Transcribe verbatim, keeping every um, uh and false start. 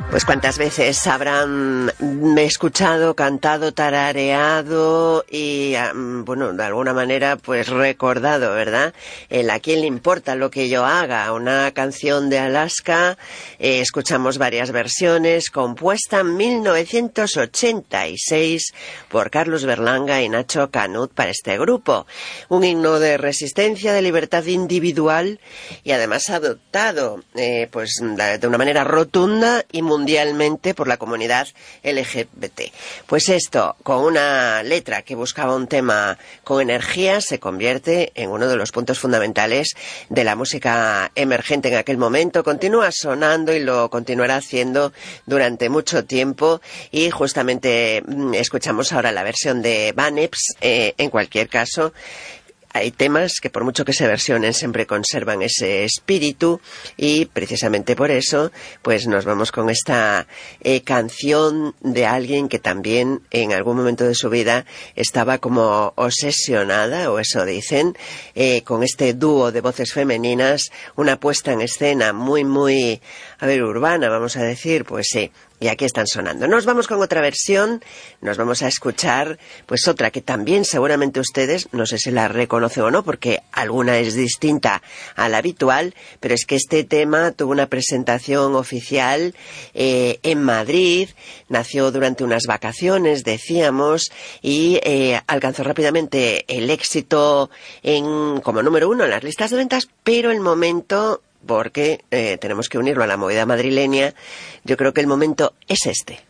Pues cuántas veces habrán escuchado, cantado, tarareado y, bueno, de alguna manera, pues recordado, ¿verdad? El ¿A quién le importa lo que yo haga? Una canción de Alaska, eh, escuchamos varias versiones, compuesta en mil novecientos ochenta y seis por Carlos Berlanga y Nacho Canut para este grupo. Un himno de resistencia, de libertad individual y además adoptado, eh, pues de una manera rotunda y muy mundialmente por la comunidad L G B T. Pues esto, con una letra que buscaba un tema con energía, se convierte en uno de los puntos fundamentales de la música emergente en aquel momento. Continúa sonando y lo continuará haciendo durante mucho tiempo y justamente escuchamos ahora la versión de Vaneps. Eh, en cualquier caso, hay temas que por mucho que se versionen siempre conservan ese espíritu y precisamente por eso pues nos vamos con esta eh, canción de alguien que también en algún momento de su vida estaba como obsesionada, o eso dicen, eh, con este dúo de voces femeninas, una puesta en escena muy muy, a ver, urbana, vamos a decir, pues sí. Y aquí están sonando. Nos vamos con otra versión, nos vamos a escuchar pues otra que también seguramente ustedes, no sé si la reconocen o no, porque alguna es distinta a la habitual, pero es que este tema tuvo una presentación oficial eh, en Madrid, nació durante unas vacaciones, decíamos, y eh, alcanzó rápidamente el éxito en, como número uno en las listas de ventas, pero el momento, porque eh, tenemos que unirlo a la movida madrileña, yo creo que el momento es este.